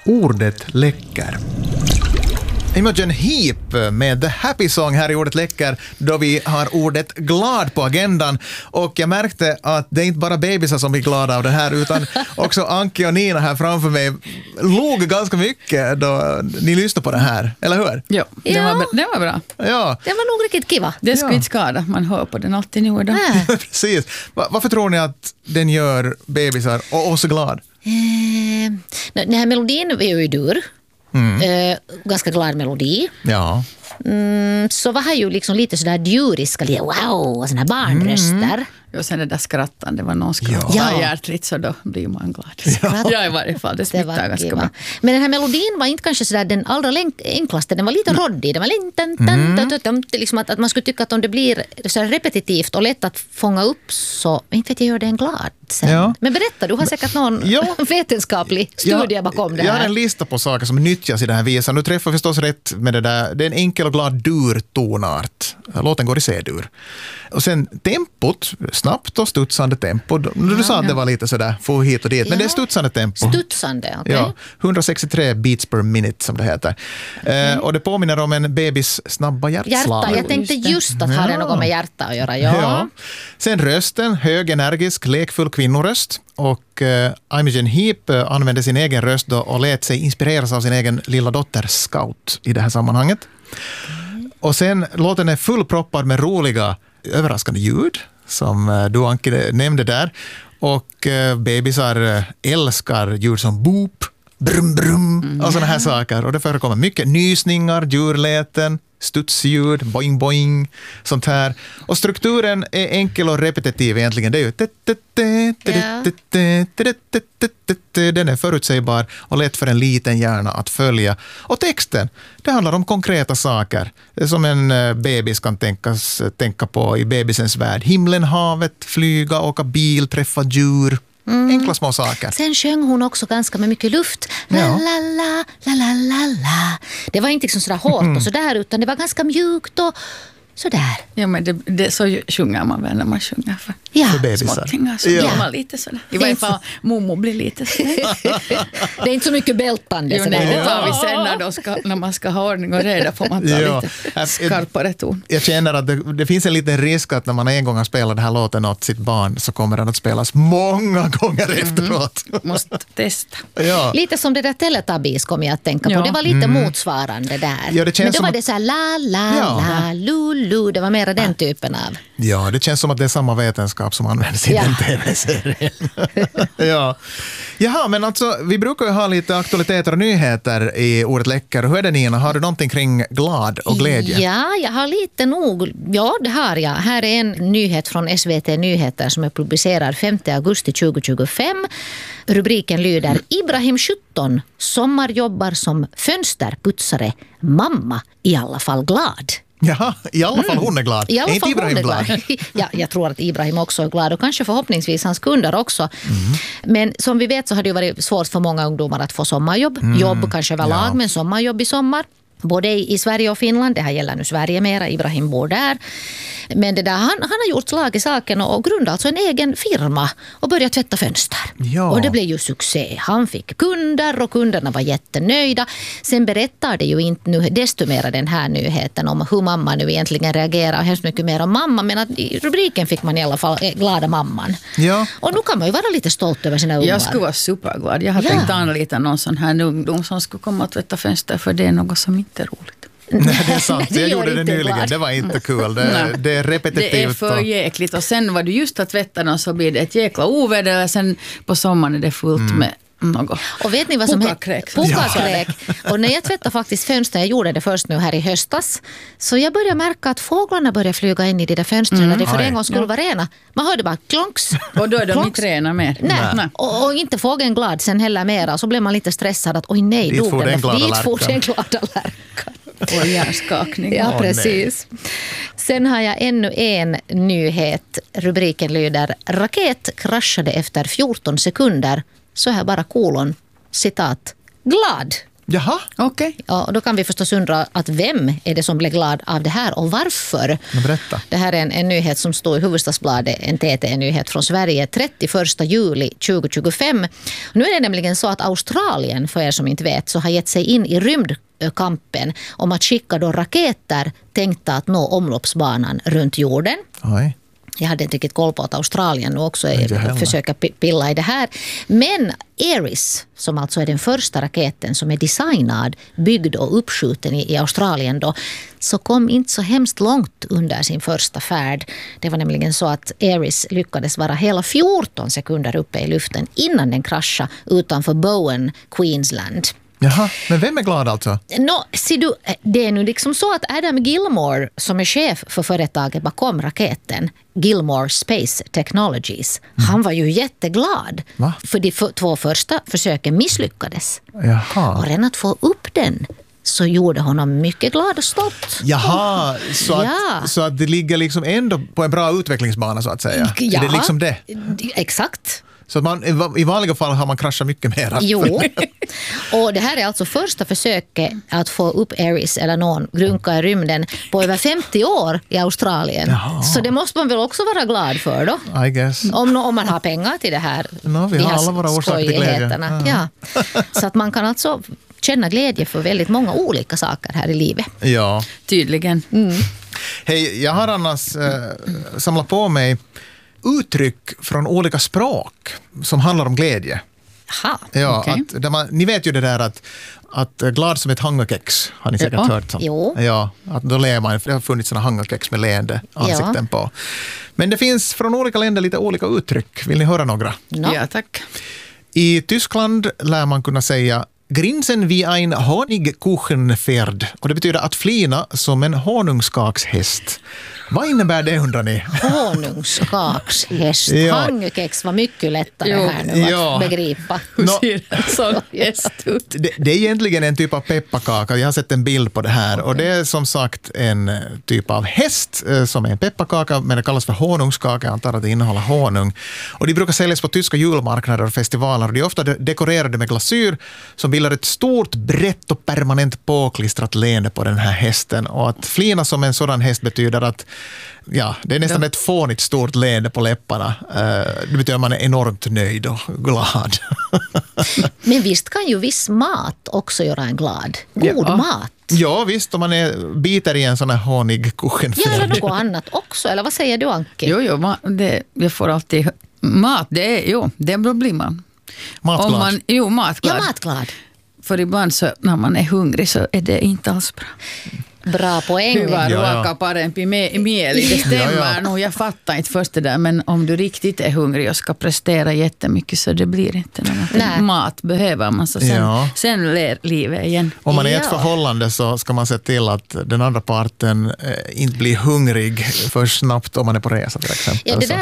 Ordet läcker. Imogen Heap med The Happy Song här i Ordet läcker, då vi har ordet glad på agendan. Och jag märkte att det är inte bara bebisar som blir glada av det här, utan också Anki och Nina här framför mig låg ganska mycket då ni lyssnade på det här, eller hur? Jo, det var bra. Ja. Det var nog riktigt kiva. Det skulle inte skada, man hör på den alltid nu och då. Precis. Varför tror ni att den gör bebisar och oss glad? Den här melodin är ju dur. Ganska glad melodi. Ja. Så var ju liksom lite sådär djuriska, wow, och såna här barnröster. Och sen det där skrattande, det var någon skrattar hjärtligt, så då blir man glad. Ja, i varje fall, det smittar ganska bra. Men den här melodin var inte kanske sådär den allra enklaste, den var lite roddig, den var liksom att man skulle tycka att om det blir så repetitivt och lätt att fånga upp, så inte vet jag, gör det en glad sen. Ja. Men berätta, du har säkert någon vetenskaplig studie bakom det här. Jag har en lista på saker som nyttjas i den här visan. Du träffar förstås rätt med det där. Det är en enkel och glad dur-tonart. Låten går i C-dur. Och sen tempot, snabbt och studsande tempo. Du sa att det var lite sådär, få hit och dit. Men det är studsande tempo. Studsande, okej. Ja, 163 beats per minute som det heter. Och det påminner om en bebis snabba hjärtslag. Jag tänkte just att ha det något med hjärta att göra. Ja. Sen rösten, hög, energisk, lekfull kvinnoröst. Och Imogen Heap använde sin egen röst då och lät sig inspireras av sin egen lilla dotter Scout i det här sammanhanget. Och sen låten är fullproppad med roliga, överraskande ljud som du, Anki, nämnde där. Och bebisar älskar ljud som boop, brum brum och såna här saker. Och det förekommer mycket nysningar, djurläten, studsljud, boing boing, sånt här. Och strukturen är enkel och repetitiv egentligen. Det är ju den är förutsägbar och lätt för en liten hjärna att följa. Och texten, det handlar om konkreta saker som en bebis kan tänka på i bebisens värld. Himlen, havet, flyga, åka bil, träffa djur. Enkla små saker. Sen sjöng hon också ganska med mycket luft. La, la, la, la, la, la, la. Det var inte liksom sådär hårt och sådär, utan det var ganska mjukt och sådär. Ja, men det så sjunger man väl när man sjunger för bebisar. Småttingar, så blir man lite sådär. I varje fall Momo blir lite sådär. Det är inte så mycket bältande. Jo, nej, det tar vi sen när man ska ha ordning och reda, får man ta lite skarpare ton. Jag känner att det finns en liten risk att när man en gång har spelat den här låten åt sitt barn, så kommer den att spelas många gånger efteråt. Måste testa. Ja. Lite som det där Teletubbies kom jag att tänka på. Det var lite motsvarande där. Ja, men då var det så här la, la, la, lulu. Det var mer den typen av. Ja, det känns som att det är samma vetenskap som används i den tv-serien. Jaha, men alltså, vi brukar ju ha lite aktualiteter och nyheter i Ordet läcker. Hur är det, Nina? Har du någonting kring glad och glädje? Ja, jag har lite nog. Ja, det har jag. Här är en nyhet från SVT Nyheter som är publicerad 5 augusti 2025. Rubriken lyder: Ibrahim 17 sommarjobbar som fönsterputsare. Mamma i alla fall glad. Ja, i alla fall hon är glad. I alla fall inte Ibrahim glad. Ja, jag tror att Ibrahim också är glad och kanske förhoppningsvis hans kunder också. Men som vi vet så har det ju varit svårt för många ungdomar att få sommarjobb. Jobb kanske överlag, men sommarjobb i sommar. Både i Sverige och Finland, det här gäller nu Sverige mera, Ibrahim bor där. Men det där, han har gjort slag i saken och grundat alltså en egen firma och börjat tvätta fönster. Ja. Och det blev ju succé. Han fick kunder och kunderna var jättenöjda. Sen berättar det ju inte nu desto mer den här nyheten om hur mamma nu egentligen reagerar, hemskt mycket mer om mamma, men att i rubriken fick man i alla fall glada mamman. Ja. Och nu kan man ju vara lite stolt över sina ungar. Jag skulle vara superglad. Jag har tänkt anlita någon sån här ungdom som skulle komma att tvätta fönster, för det är något som inte är roligt. Nej, det är sant. Jag gjorde det nyligen. Glad. Det var inte kul. Det är repetitivt. Det är för jäkligt. Och sen var du just att tvätta den, så blir det ett jäkla oväder. Sen på sommaren är det fullt med något. Och vet ni vad som Pokakräk. Och när jag tvättade faktiskt fönstren, jag gjorde det först nu här i höstas, så jag började märka att fåglarna började flyga in i de där fönstren där det för en gång skulle vara rena. Man hörde bara klonks. Och då är de inte rena mer. Nej. Och inte fågeln glad sen heller mera. Och så blev man lite stressad att oj nej, dit får den glada lärkan. Och hjärnskakning. Ja, precis. Sen har jag ännu en nyhet. Rubriken lyder: raket kraschade efter 14 sekunder. Så här bara kolon, citat, glad. Jaha. Okej. Ja, och då kan vi förstås undra att vem är det som blir glad av det här och varför? Berätta. Det här är en nyhet som står i Hufvudstadsbladet, en TT-nyhet från Sverige, 31 juli 2025. Nu är det nämligen så att Australien, för er som inte vet, så har gett sig in i rymdkampen om att skicka då raketer tänkta att nå omloppsbanan runt jorden. Oj. Jag hade inte riktigt koll på att Australien nu också heller. försöker pilla i det här. Men Ares, som alltså är den första raketen som är designad, byggd och uppskjuten i Australien då, så kom inte så hemskt långt under sin första färd. Det var nämligen så att Ares lyckades vara hela 14 sekunder uppe i luften innan den kraschade utanför Bowen, Queensland. Jaha, men vem är glad alltså? Ser du, det är nu liksom så att Adam Gilmore, som är chef för företaget bakom raketen, Gilmore Space Technologies, han var ju jätteglad. Va? För de två första försöken misslyckades. Jaha. Och redan att få upp den så gjorde honom mycket glad och stolt. Jaha, så att det ligger liksom ändå på en bra utvecklingsbana så att säga. Ja, är det liksom det? Exakt. Så att man, i vanliga fall har man kraschat mycket mer. Jo, och det här är alltså första försöket att få upp Ares eller någon grunka i rymden på över 50 år i Australien. Jaha. Så det måste man väl också vara glad för då. I guess. Om man har pengar till det här. Vi har alla våra orsaker till glädje. Ja. Så att man kan alltså känna glädje för väldigt många olika saker här i livet. Ja. Tydligen. Hej, jag har annars samlat på mig uttryck från olika språk som handlar om glädje. Aha. Ja, Okej. ni vet ju det där att glad som ett hangakex har ni säkert hört om. Jo. Ja, att då ler man, för det har funnits såna hangakex med leende ansikten på. Men det finns från olika länder lite olika uttryck. Vill ni höra några? No. Ja, tack. I Tyskland lär man kunna säga grinsen wie ein Honigkuchenpferd. Och det betyder att flina som en honungskakshäst. Vad innebär det, undrar ni? Honungskakshäst. Ja. Hangkex var mycket lättare Jo. här nu Ja. att begripa. Hur ser en sån häst ut? Det är egentligen en typ av pepparkaka. Jag har sett en bild på det här. Och det är som sagt en typ av häst som är en pepparkaka, men det kallas för honungskaka. Jag antar att det innehåller honung. Och de brukar säljas på tyska julmarknader och festivaler. Och de är ofta dekorerade med glasyr som bildar ett stort, brett och permanent påklistrat leende på den här hästen. Och att flina som en sådan häst betyder att det är nästan ett fånigt stort leende på läpparna. Det betyder att man är enormt nöjd och glad. Men visst kan ju viss mat också göra en glad. God mat. Ja, visst, om man biter i en sån här Ja, eller honigkuchenpferd. något annat också. Eller vad säger du, Anki? Jo, jag får alltid mat. Det blir man. Matglad. Matglad. Ja, matglad. För ibland så när man är hungrig så är det inte alls bra. Bra poäng. Hyvä Ja. ruoka, parempi mieli. Det stämmer Ja. nog. Jag fattar inte först det där. Men om du riktigt är hungrig och ska prestera jättemycket så det blir inte något. Nej. Mat behöver man. Så sen ler livet igen. Om man är i ett Ja. förhållande så ska man se till att den andra parten inte blir hungrig för snabbt om man är på resa till exempel.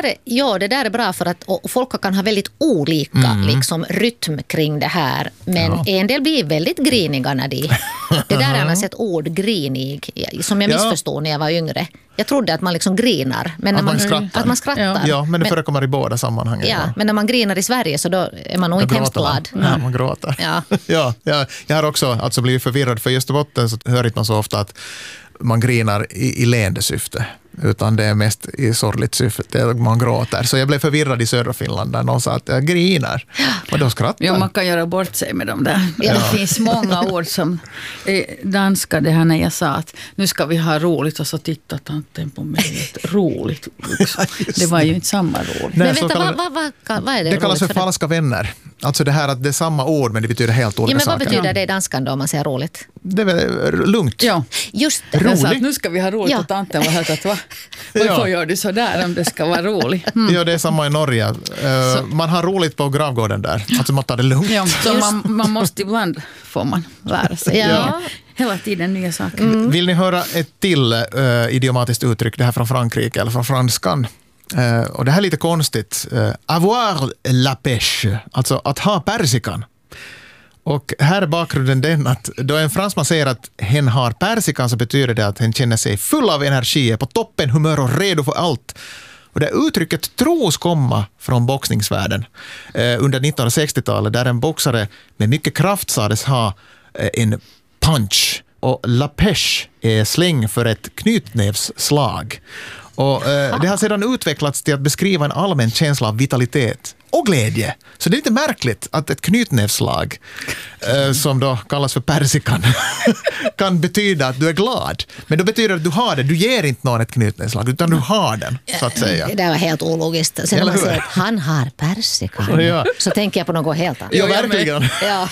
Det där är bra för att folk kan ha väldigt olika liksom, rytm kring det här. Men en del blir väldigt griniga när de... Det där är alltså ett ord, grinig, som jag missförstod när jag var yngre. Jag trodde att man liksom grinar. Men Att man skrattar. Att man skrattar. Ja, men det förekommer i båda sammanhangen. Ja, men när man grinar i Sverige så då är man nog inte hemskt glad. Ja, man gråter. Ja. Jag har också alltså blivit förvirrad, för i Österbotten så hör inte man så ofta att man grinar i leende syfte, utan det är mest i sorgligt syfte, man gråter. Så jag blev förvirrad i södra Finland där någon sa att jag grinar. Och då skrattar. Ja, man kan göra bort sig med dem där. Ja. Det finns många ord som danska, det här när jag sa att nu ska vi ha roligt och så tittar tanten på mig. Roligt. Det var ju inte samma ord. Nej, Men så vänta, kallas- vad är det det kallas för roligt falska vänner. Alltså det här att det är samma ord men det betyder helt olika men vad saker. betyder det i danskan då om man säger roligt? Det är väl lugnt. Ja. Just det. Jag sa Rolig. att nu ska vi ha roligt Ja. och tanten var helt att varför gör du så där om det ska vara roligt? Ja, det är samma i Norge. Man har roligt på gravgården där. Alltså man tar det lugnt. Ja, så man måste ibland får man lära sig. Ja. Hela tiden nya saker. Vill ni höra ett till idiomatiskt uttryck, det här från Frankrike eller från franskan? Och det här är lite konstigt. Avoir la pêche, alltså att ha persikan. Och här är bakgrunden den att då en fransman säger att hen har persikan så betyder det att hen känner sig full av energi, är på toppen humör och redo för allt. Och det uttrycket tros komma från boxningsvärlden under 1960-talet där en boxare med mycket kraft sades ha en punch. Och la pêche är släng för ett knytnävsslag. Och det har sedan utvecklats till att beskriva en allmän känsla av vitalitet och glädje. Så det är lite märkligt att ett knytnävsslag, som då kallas för persikan, kan betyda att du är glad. Men då betyder det att du har det. Du ger inte någon ett knytnävsslag, utan du har den, så att säga. Det var helt ologiskt. Sen när man säger att han har persikan, Ja. så tänker jag på något helt annat. Ja, verkligen. Ja.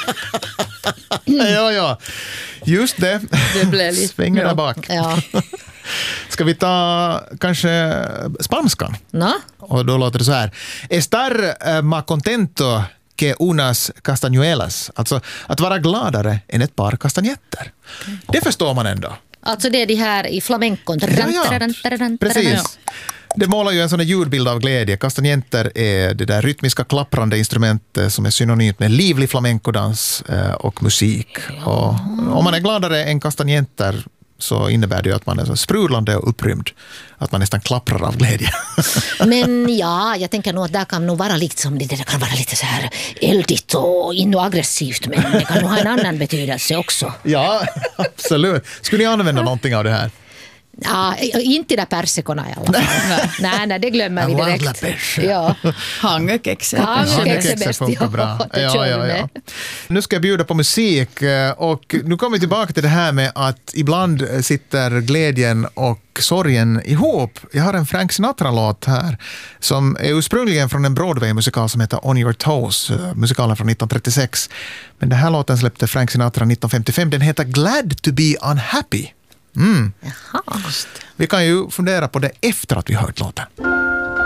Ja. Just det. Det blev lite... Svänger där bak. Ja. Ska vi ta kanske spanskan? No? Och då låter det så här. Estar más contento que unas castañuelas. Alltså att vara gladare än ett par kastanjetter. Det förstår man ändå. Alltså det är de här i flamencon. Ja. Precis. Det målar ju en sån här ljudbild av glädje. Kastanjetter är det där rytmiska klapprande instrumentet som är synonymt med livlig flamencodans och musik. Och om man är gladare än kastanjetter så innebär det ju att man är så sprudlande och upprymd. Att man nästan klapprar av glädje. Men ja, jag tänker nog att det kan nog vara liksom, det kan vara lite så här eldigt och aggressivt, men det kan nog ha en annan betydelse också. Ja, absolut. Skulle ni använda någonting av det här? Ja, inte där persikorna i alla fall. Nej, det glömmer vi direkt. Ja. Hangekexet. Hangekexet är bäst. funkar bra. Det kör vi med. Nu ska jag bjuda på musik och nu kommer vi tillbaka till det här med att ibland sitter glädjen och sorgen ihop. Jag har en Frank Sinatra-låt här som är ursprungligen från en Broadway-musikal som heter On Your Toes, musikalen från 1936. Men den här låten släppte Frank Sinatra 1955. Den heter Glad to be unhappy. Jaha. Vi kan ju fundera på det efter att vi hört låten.